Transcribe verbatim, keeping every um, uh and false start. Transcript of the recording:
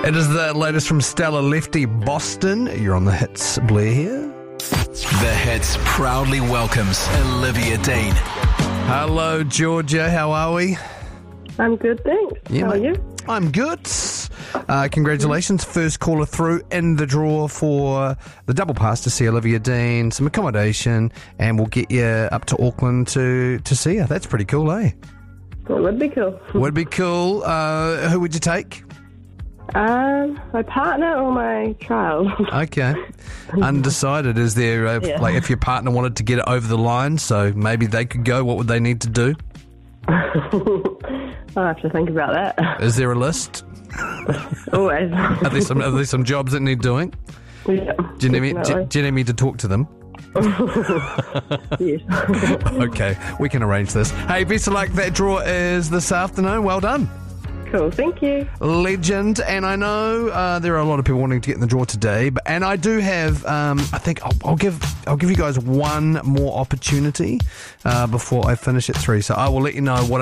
It is the latest from Stella Lefty Boston. You're on the Hits. Blair here. The Hits proudly welcomes Olivia Dean. Hello, Georgia. How are we? I'm good, thanks. Yeah, How are mate. you? I'm good. Uh, congratulations. First caller through in the draw for the double pass to see Olivia Dean, some accommodation, and we'll get you up to Auckland to, to see her. That's pretty cool, eh? It would be cool. Would be cool. Uh, who would you take? Um, my partner or my child? Okay. Undecided. Is there, a, Yeah. like, if your partner wanted to get it over the line, so maybe they could go, what would they need to do? I'll have to think about that. Is there a list? Always. Are there some, are there some jobs that need doing? Yeah, Do you, need me, do, definitely. do you need me to talk to them? Yes. Okay, we can arrange this. Hey, best of luck. That draw is this afternoon. Well done. Cool, thank you. Legend. And I know uh, there are a lot of people wanting to get in the draw today, but and I do have. Um, I think I'll, I'll give I'll give you guys one more opportunity uh, before I finish at three. So I will let you know what.